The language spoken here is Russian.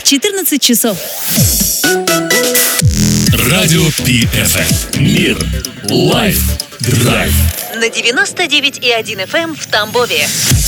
14 часов. Радио PFM. Мир. Лайф. Драйв. На 99,1 FM в Тамбове.